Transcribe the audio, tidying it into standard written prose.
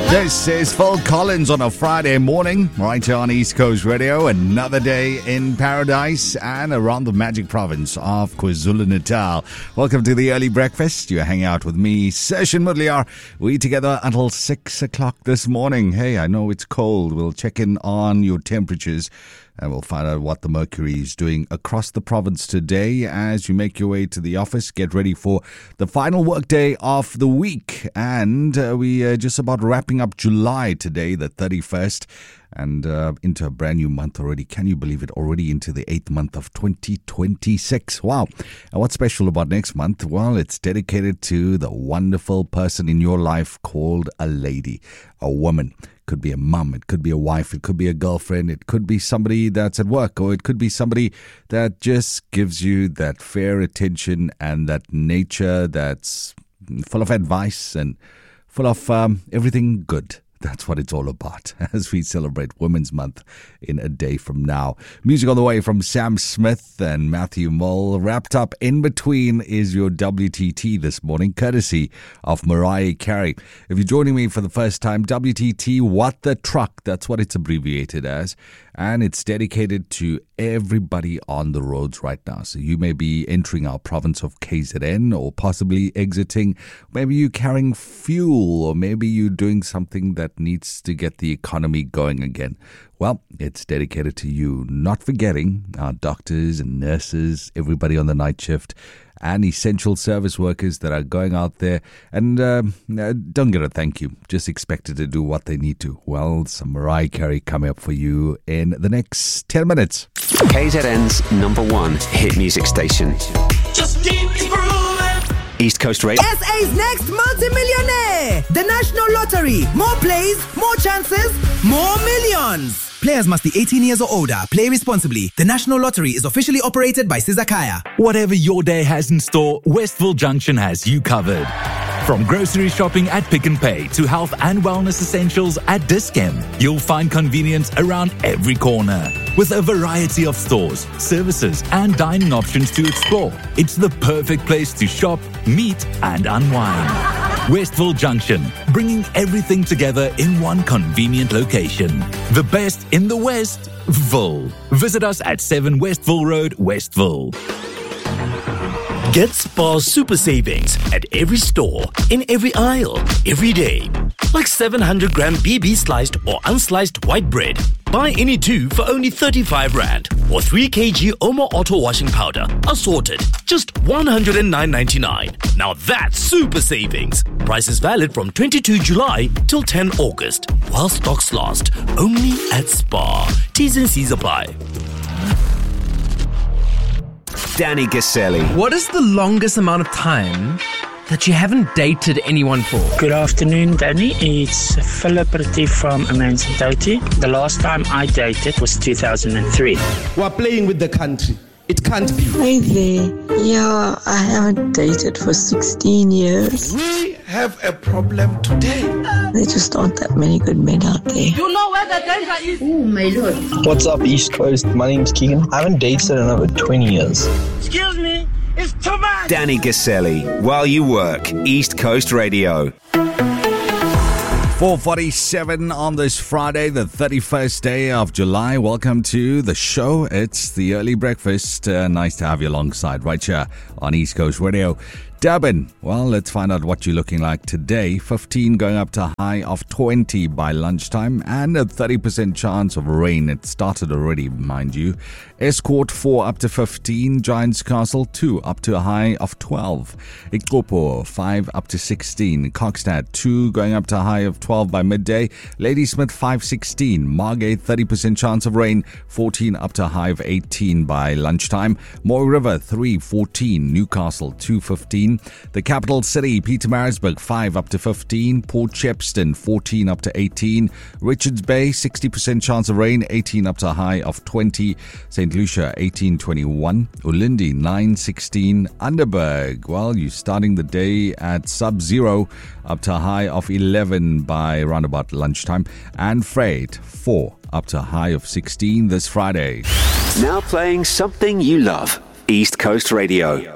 This is Phil Collins on a Friday morning, right here on East Coast Radio. Another day in paradise and around the magic province of KwaZulu-Natal. Welcome to the early breakfast. You're hanging out with me, Session Mudliar. We together until 6 o'clock this morning. Hey, I know it's cold. We'll check in on your temperatures. And we'll find out what the mercury is doing across the province today as you make your way to the office. Get ready for the final work day of the week. And we are just about wrapping up July today, the 31st, and into a brand new month already. Can you believe it? Already into the 8th month of 2026. Wow. And what's special about next month? Well, it's dedicated to the wonderful person in your life called a lady, a woman. Could be a mum, it could be a wife, it could be a girlfriend, it could be somebody that's at work, or it could be somebody that just gives you that fair attention and that nature that's full of advice and full of everything good. That's what it's all about as we celebrate Women's Month in a day from now. Music on the way from Sam Smith and Matthew Mull. Wrapped up in between is your WTT this morning, courtesy of Mariah Carey. If you're joining me for the first time, WTT, What the Truck, that's what it's abbreviated as. And it's dedicated to everybody on the roads right now. So you may be entering our province of KZN or possibly exiting. Maybe you're carrying fuel, or maybe you're doing something that needs to get the economy going again. Well, it's dedicated to you, not forgetting our doctors and nurses, everybody on the night shift, and essential service workers that are going out there and don't get a thank you, just expected to do what they need to. Well, some Mariah Carey coming up for you in the next 10 minutes. KZN's #1 hit music station. Just keep grooving. East Coast Radio. SA's next multi-millionaire. The National Lottery. More plays, more chances, more millions. Players must be 18 years or older. Play responsibly. The National Lottery is officially operated by Sizakaya. Whatever your day has in store, Westville Junction has you covered. From grocery shopping at Pick n Pay to health and wellness essentials at Dis-Chem, you'll find convenience around every corner. With a variety of stores, services, and dining options to explore, it's the perfect place to shop, meet, and unwind. Westville Junction, bringing everything together in one convenient location. The best in the Westville. Visit us at 7 Westville Road, Westville. Get Spar Super Savings at every store, in every aisle, every day. Like 700 gram BB sliced or unsliced white bread. Buy any two for only 35 Rand. Or 3 kg Oma Auto Washing Powder, assorted, just 109.99. Now that's super savings. Price is valid from 22 July till 10 August. While stocks last, only at Spar. T's and C's apply. Danny Gaselli. What is the longest amount of time that you haven't dated anyone for? Good afternoon, Danny. It's Philip Retief from Amanzimtoti. The last time I dated was 2003. We're playing with the country. It can't be. Hi there. Yeah, I haven't dated for 16 years. We have a problem today. There just aren't that many good men out there. You know where the danger is? Oh my lord. What's up, East Coast? My name's Keegan. I haven't dated in over 20 years. Excuse me, it's too much. Danny Gaselli, while you work, East Coast Radio. 4:47 on this Friday, the 31st day of July. Welcome to the show. It's the early breakfast. Nice to have you alongside right here on East Coast Radio. Durban, well, let's find out what you're looking like today. 15 going up to a high of 20 by lunchtime and a 30% chance of rain. It started already, mind you. Escort 4 up to 15. Giants Castle 2 up to a high of 12. Ikopo 5 up to 16. Kokstad 2 going up to a high of 12 by midday. Ladysmith 5-16. Margate 30% chance of rain. 14 up to a high of 18 by lunchtime. Moy River 3-14. Newcastle 2-15. The capital city, Pietermaritzburg 5 up to 15. Port Shepstone 14 up to 18. Richards Bay 60% chance of rain. 18 up to a high of 20. St. Lucia 18-21. Ulindi 9-16. Underberg, well, you're starting the day at sub-zero up to a high of 11 by around about lunchtime. And Freight 4 up to a high of 16 this Friday. Now playing something you love. East Coast Radio.